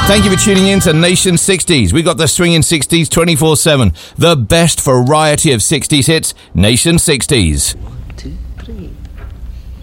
Thank you for tuning in to Nation 60s. We got the swinging 60s 24/7. The best variety of 60s hits, Nation 60s. 1, 2, 3.